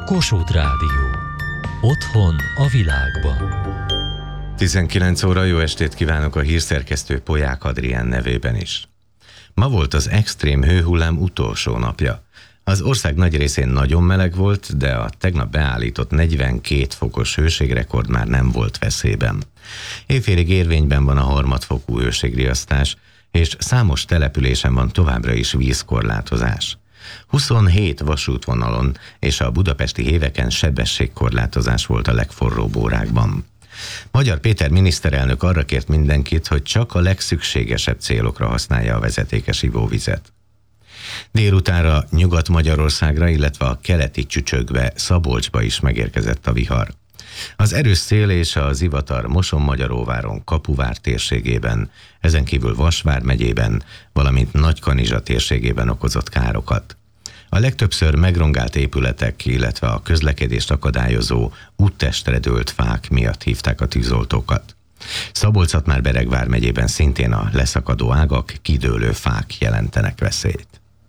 Kossuth Rádió. Otthon a világban. 19 óra, jó estét kívánok a hírszerkesztő Polyák Adrián nevében is. Ma volt az extrém hőhullám utolsó napja. Az ország nagy részén nagyon meleg volt, de a tegnap beállított 42 fokos hőségrekord már nem volt veszélyben. Éjfélig érvényben van a harmadfokú hőségriasztás, és számos településen van továbbra is vízkorlátozás. 27 vasútvonalon és a budapesti héveken sebességkorlátozás volt a legforróbb órákban. Magyar Péter miniszterelnök arra kért mindenkit, hogy csak a legszükségesebb célokra használja a vezetékes ivóvizet. Délutánra Nyugat-Magyarországra, illetve a keleti Csücsökbe, Szabolcsba is megérkezett a vihar. Az erős szél és a zivatar Moson-Magyaróváron, Kapuvár térségében, ezen kívül Vas vármegyében, valamint Nagykanizsa térségében okozott károkat. A legtöbbször megrongált épületek, illetve a közlekedést akadályozó úttestre dőlt fák miatt hívták a tűzoltókat. Szabolcs-Szatmár-Bereg vármegyében szintén a leszakadó ágak, kidőlő fák jelentenek veszélyt.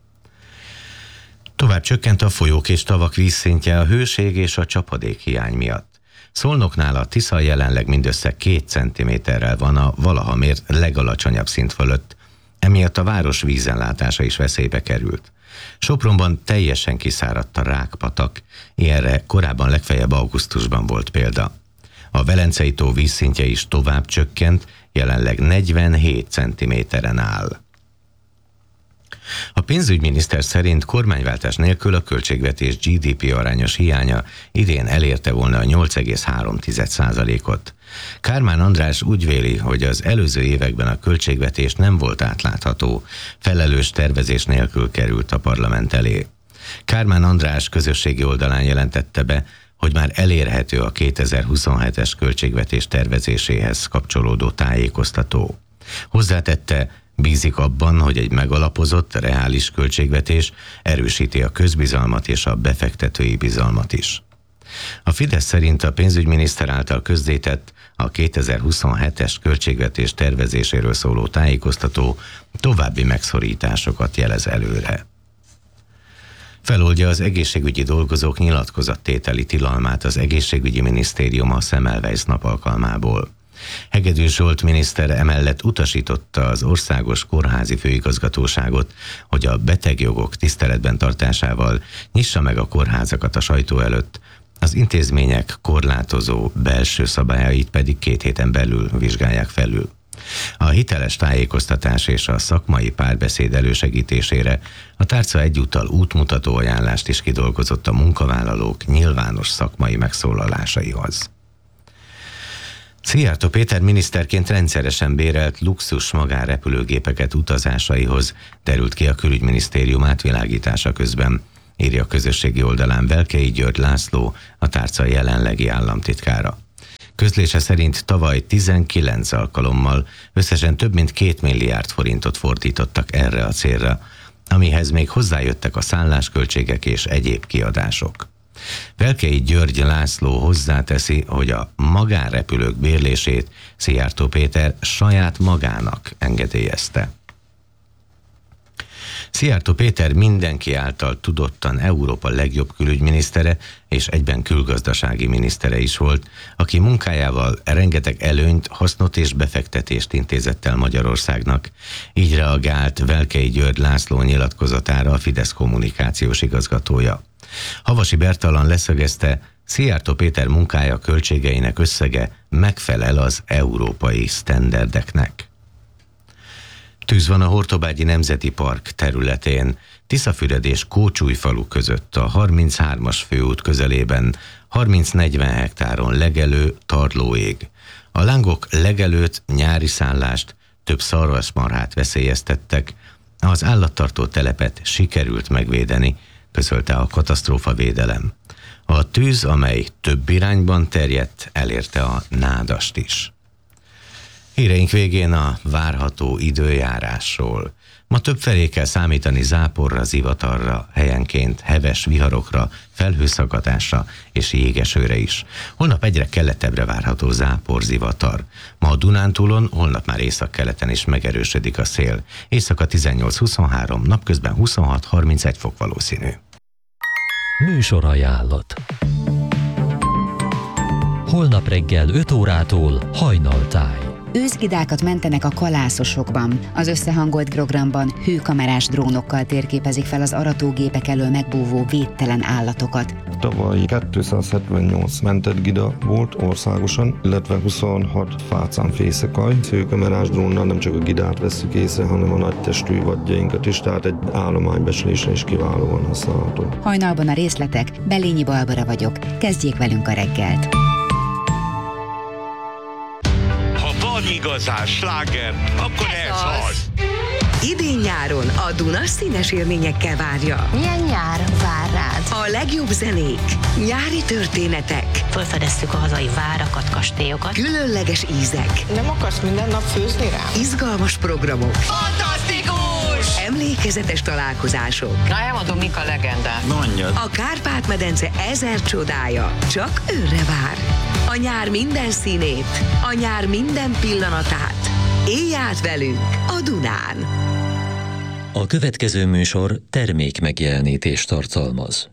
Tovább csökkent a folyók és tavak vízszintje a hőség és a csapadék hiány miatt. Szolnoknál a Tisza jelenleg mindössze 2 centiméterrel van a valaha mért legalacsonyabb szint fölött, emiatt a város vízellátása is veszélybe került. Sopronban teljesen kiszáradt a Rákpatak, ilyenre korábban legfeljebb augusztusban volt példa. A Velencei tó vízszintje is tovább csökkent, jelenleg 47 centiméteren áll. A pénzügyminiszter szerint kormányváltás nélkül a költségvetés GDP arányos hiánya idén elérte volna a 8,3%-ot. Kármán András úgy véli, hogy az előző években a költségvetés nem volt átlátható, felelős tervezés nélkül került a parlament elé. Kármán András közösségi oldalán jelentette be, hogy már elérhető a 2027-es költségvetés tervezéséhez kapcsolódó tájékoztató. Hozzátette, bízik abban, hogy egy megalapozott, reális költségvetés erősíti a közbizalmat és a befektetői bizalmat is. A Fidesz szerint a pénzügyminiszter által közzétett a 2027-es költségvetés tervezéséről szóló tájékoztató további megszorításokat jelez előre. Feloldja az egészségügyi dolgozók nyilatkozattételi tilalmát az egészségügyi minisztérium a Semmelweis nap alkalmából. Hegedűs Zsolt miniszter emellett utasította az Országos Kórházi Főigazgatóságot, hogy a betegjogok tiszteletben tartásával nyissa meg a kórházakat a sajtó előtt, az intézmények korlátozó belső szabályait pedig 2 héten belül vizsgálják felül. A hiteles tájékoztatás és a szakmai párbeszéd elősegítésére a tárca egyúttal útmutató ajánlást is kidolgozott a munkavállalók nyilvános szakmai megszólalásaihoz. Szijjártó Péter miniszterként rendszeresen bérelt luxus magánrepülőgépeket utazásaihoz, derült ki a Külügyminisztérium átvilágítása közben, írja a közösségi oldalán Velkei György László, a tárca jelenlegi államtitkára. Közlése szerint tavaly 19 alkalommal összesen több mint 2 milliárd forintot fordítottak erre a célra, amihez még hozzájöttek a szállásköltségek és egyéb kiadások. Velkei György László hozzáteszi, hogy a magánrepülők bérlését Szijjártó Péter saját magának engedélyezte. Szijjártó Péter mindenki által tudottan Európa legjobb külügyminisztere és egyben külgazdasági minisztere is volt, aki munkájával rengeteg előnyt, hasznot és befektetést intézett el Magyarországnak. Így reagált Velkei György László nyilatkozatára a Fidesz kommunikációs igazgatója. Havasi Bertalan leszögezte, Szijjártó Péter munkája költségeinek összege megfelel az európai sztenderdeknek. Tűz van a Hortobágyi Nemzeti Park területén, Tiszafüred és Kócsújfalu között a 33-as főút közelében 30-40 hektáron legelő tarlóég. A lángok legelőtt nyári szállást, több szarvasmarhát veszélyeztettek, az állattartó telepet sikerült megvédeni, közölte a katasztrófavédelem. A tűz, amely több irányban terjedt, elérte a Nádast is. Híreink végén a várható időjárásról. Ma többfelé kell számítani záporra, zivatarra, helyenként heves viharokra, felhőszakadásra és jégesőre is. Holnap egyre keletebbre várható zápor, zivatar. Ma a Dunántúlon, holnap már északkeleten is megerősödik a szél. Éjszaka 18-23, napközben 26-31 fok valószínű. Műsorajánlat. Holnap reggel 5 órától Hajnaltáj. Őszgidákat mentenek a kalászosokban. Az összehangolt programban hőkamerás drónokkal térképezik fel az aratógépek elől megbúvó védtelen állatokat. Tavaly 278 mentett gida volt országosan, illetve 26 fácánfészekaj. Hőkamerás drónnal nem csak a gidát vesszük észre, hanem a nagy testű vadjainkat is, tehát egy állománybecslésre is kiválóan használható. Hajnalban a részletek, Belényi Barbara vagyok. Kezdjék velünk a reggelt. Van igazán sláger, akkor ez az! Idén-nyáron a Duna színes élményekkel várja. Milyen nyár vár rád? A legjobb zenék, nyári történetek, Fölfedeztük a hazai várakat, kastélyokat. különleges ízek, Nem akarsz minden nap főzni rám? izgalmas programok, Fantasztikus! emlékezetes találkozások. Na, elmondom, mik a legendák. Mondjad! A Kárpát-medence 1000 csodája csak őre vár. A nyár minden színét, a nyár minden pillanatát. Élj át velünk a Dunán! A következő műsor termék megjelenítést tartalmaz.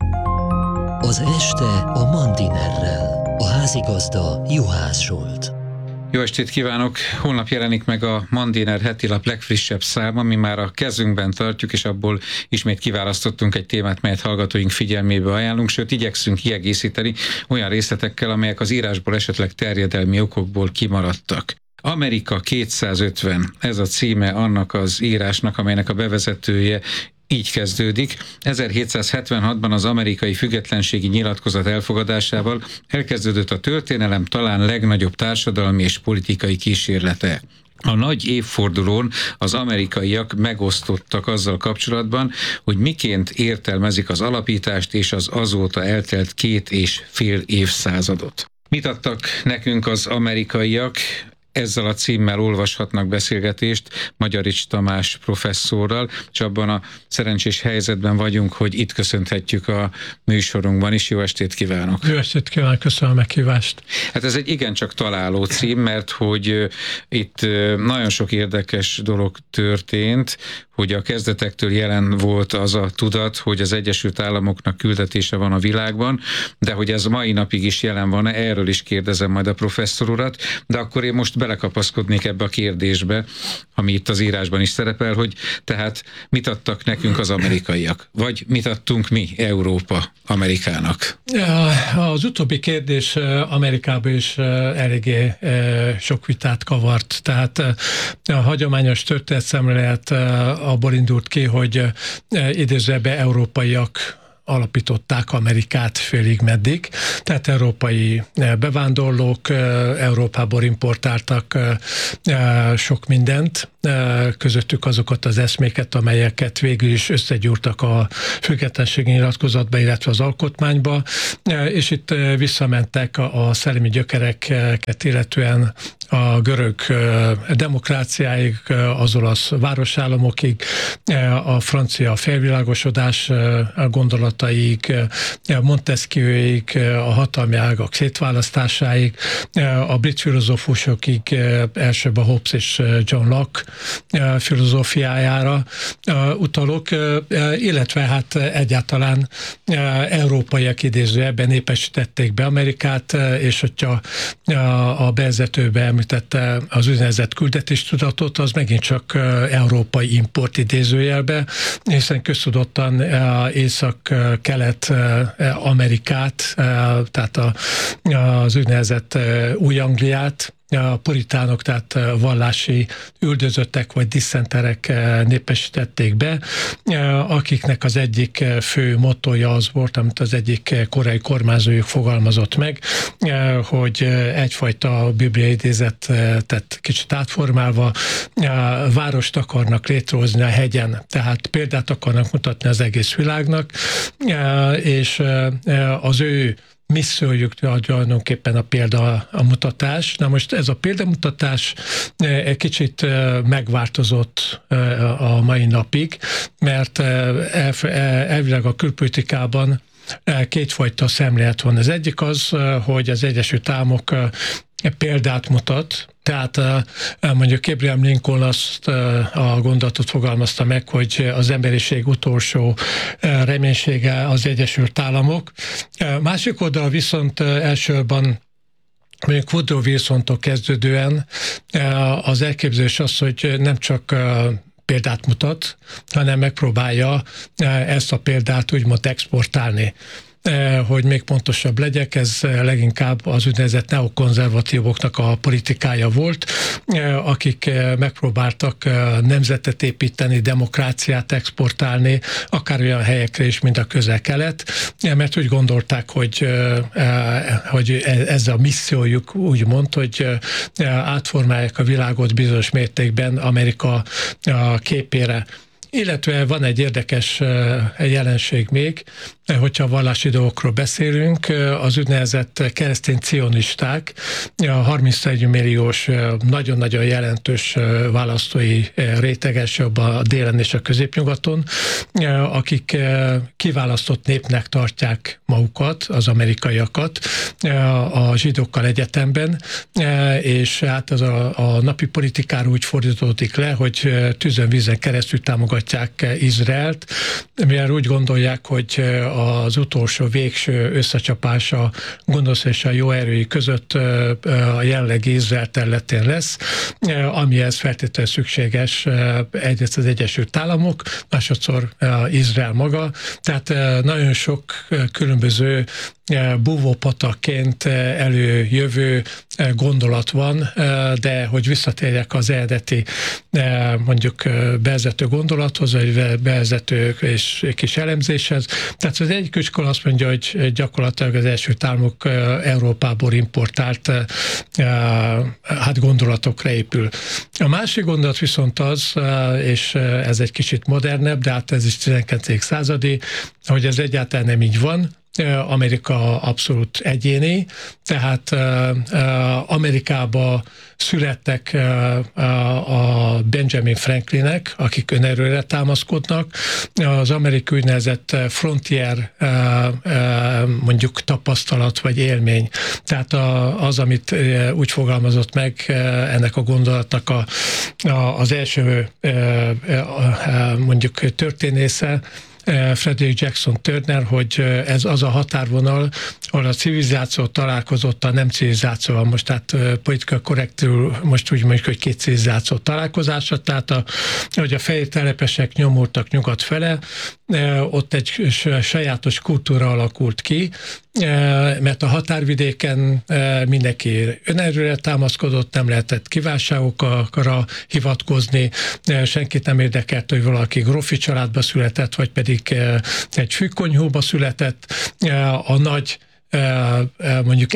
Az este a Mandinerrel. A házigazda Juhász Zsolt. Jó estét kívánok! Holnap jelenik meg a Mandiner hetilap legfrissebb száma, mi már a kezünkben tartjuk, és abból ismét kiválasztottunk egy témát, melyet hallgatóink figyelmébe ajánlunk, sőt igyekszünk kiegészíteni olyan részletekkel, amelyek az írásból esetleg terjedelmi okokból kimaradtak. Amerika 250, ez a címe annak az írásnak, amelynek a bevezetője így kezdődik. 1776-ban az amerikai függetlenségi nyilatkozat elfogadásával elkezdődött a történelem talán legnagyobb társadalmi és politikai kísérlete. A nagy évfordulón az amerikaiak megosztottak azzal kapcsolatban, hogy miként értelmezik az alapítást és az azóta eltelt 2,5 évszázadot. Mit adtak nekünk az amerikaiak? Ezzel a címmel olvashatnak beszélgetést Magyarics Tamás professzorral, és abban a szerencsés helyzetben vagyunk, hogy itt köszönhetjük a műsorunkban is. Jó estét kívánok! Jó estét kívánok, köszönöm a meghívást! Hát ez egy igencsak találó cím, mert hogy itt nagyon sok érdekes dolog történt, hogy a kezdetektől jelen volt az a tudat, hogy az Egyesült Államoknak küldetése van a világban, de hogy ez mai napig is jelen van, erről is kérdezem majd a professzor urat, de akkor én most belekapaszkodnék ebbe a kérdésbe, ami itt az írásban is szerepel, hogy tehát mit adtak nekünk az amerikaiak, vagy mit adtunk mi, Európa, Amerikának? Az utóbbi kérdés Amerikában is eléggé sok vitát kavart, tehát a hagyományos történetszemlélet abból indult ki, hogy idézőjelben európaiak alapították Amerikát félig meddig, tehát európai bevándorlók Európából importáltak sok mindent, közöttük azokat az eszméket, amelyeket végül is összegyúrtak a függetlenségi nyilatkozatba, illetve az alkotmányba, és itt visszamentek a szellemi gyökereket, illetően a görög demokráciáig, az olasz városállamokig, a francia felvilágosodás gondolataig, Montesquieuig, a hatalmi ágak szétválasztásáig, a brit filozófusokig, elsőbb a Hobbes és John Locke filozófiájára utalok, illetve hát egyáltalán európaiak idézőjelben népesítették be Amerikát, és hogyha a bevezetőbe említette az úgynevezett küldetéstudatot, az megint csak európai import idézőjelbe, hiszen köztudottan Észak-Kelet Amerikát, tehát az úgynevezett Új-Angliát, a puritánok, tehát vallási üldözöttek vagy disszenterek népesítették be, akiknek az egyik fő mottoja az volt, amit az egyik korai kormányzójuk fogalmazott meg, hogy egyfajta bibliai idézetet kicsit átformálva várost akarnak létrehozni a hegyen, tehát példát akarnak mutatni az egész világnak, és az ő missziójuk tulajdonképpen a példamutatás. Na most ez a példamutatás egy kicsit megváltozott a mai napig, mert elvileg a külpolitikában kétfajta szemlélet van. Az egyik az, hogy az Egyesült Államok példát mutat, Tehát mondjuk Abraham Lincoln azt a gondolatot fogalmazta meg, hogy az emberiség utolsó reménysége az Egyesült Államok. Másik oldal viszont elsősorban mondjuk Woodrow Wilsontól kezdődően az elképzelés az, hogy nem csak példát mutat, hanem megpróbálja ezt a példát úgymond exportálni. Hogy még pontosabb legyek, ez leginkább az úgynevezett neokonzervatívoknak a politikája volt, akik megpróbáltak nemzetet építeni, demokráciát exportálni, akár olyan helyekre is, mint a Közel-Kelet, mert úgy gondolták, hogy ez a missziójuk úgymond, hogy átformálják a világot bizonyos mértékben Amerika képére. Illetve van egy érdekes jelenség még, hogyha vallási dolgokról beszélünk, az úgynevezett keresztény cionisták, a 31 milliós, nagyon-nagyon jelentős választói réteges a délen és a középnyugaton, akik kiválasztott népnek tartják magukat, az amerikaiakat a zsidókkal egyetemben, és hát ez a napi politikára úgy fordítódik le, hogy tűzön vízen keresztül támogatják Izraelt, mivel úgy gondolják, hogy az utolsó végső összecsapás a gonosz és a jó erői között a jelenlegi Izrael területén lesz, amihez feltétlenül szükséges egyrészt az Egyesült Államok, másodszor Izrael maga. Tehát nagyon sok különböző búvópatakként előjövő gondolat van, de hogy visszatérjek az eredeti mondjuk bevezető gondolathoz, vagy bevezető és kis elemzéshez. Tehát az egyik iskola azt mondja, hogy gyakorlatilag az Egyesült Államok Európából importált gondolatokra épül. A másik gondolat viszont az, és ez egy kicsit modernebb, de hát ez is 19. századi, hogy ez egyáltalán nem így van. Amerika abszolút egyéni, tehát Amerikába születtek a Benjamin Franklinek, akik önerőre támaszkodnak, az amerikai úgynevezett frontier mondjuk tapasztalat vagy élmény. Tehát az, amit úgy fogalmazott meg ennek a gondolatnak az első mondjuk történésze, Frederick Jackson Turner, hogy ez az a határvonal, ahol a civilizáció találkozott a nem civilizációval. Most tehát politika korrektül most úgy mondjuk, hogy két civilizáció találkozása, tehát hogy a fehér telepesek nyomultak nyugat fele, ott egy sajátos kultúra alakult ki, mert a határvidéken mindenki önerőre támaszkodott, nem lehetett kívánságokra hivatkozni, senkit nem érdekelt, hogy valaki grófi családba született, vagy pedig egy fűkonyhóba született. A nagy mondjuk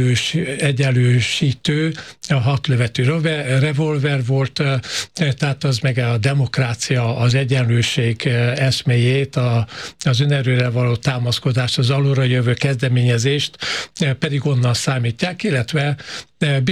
egyenlősítő, a 6 lövetű revolver volt, tehát az meg a demokrácia, az egyenlőség eszméjét, az önerőre való támaszkodást, az alulra jövő kezdeményezést pedig onnan számítják, illetve